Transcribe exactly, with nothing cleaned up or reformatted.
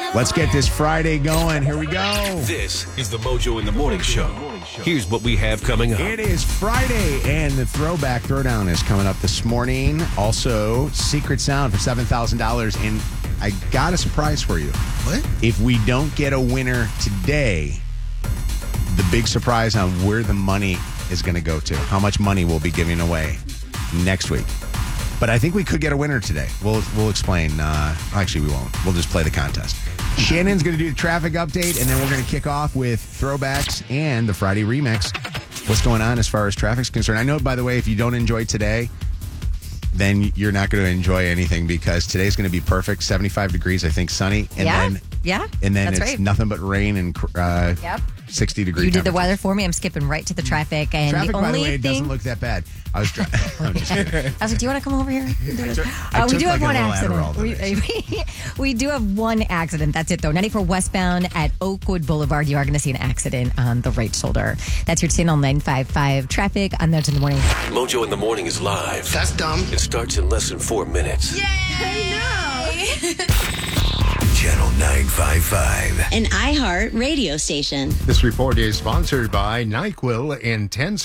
Let's get this Friday going. Here we go. This is the Mojo in the Morning Show. Here's what we have coming up. It is Friday, and the Throwback Throwdown is coming up this morning. Also, Secret Sound for seven thousand dollars. And I got a surprise for you. What? If we don't get a winner today, the big surprise on where the money is going to go to, how much money we'll be giving away next week. But I think we could get a winner today. We'll we'll explain. Uh, actually, we won't. We'll just play the contest. Shannon's going to do the traffic update, and then we're going to kick off with throwbacks and the Friday remix. What's going on as far as traffic's concerned? I know, by the way, if you don't enjoy today, then you're not going to enjoy anything because today's going to be perfect. seventy-five degrees, I think, sunny. And yeah. then, yeah. And then That's it's right. nothing but rain and uh, Yep. sixty degrees. You did the weather for me. I'm skipping right to the traffic. And Traffic, the only by the way, thing, doesn't look that bad. I was, dri- I'm just kidding. I was like, do you want to come over here? and do this? I Uh, we took do like have a one little accident. Adderall We, today, we do have one accident. That's it, though. ninety-four westbound at Oakwood Boulevard. You are going to see an accident on the right shoulder. That's your channel nine five five traffic on Mojo in the Morning. Mojo in the Morning is live. That's dumb. It starts in less than four minutes. Channel nine five five. An iHeart radio station. This report is sponsored by NyQuil Intense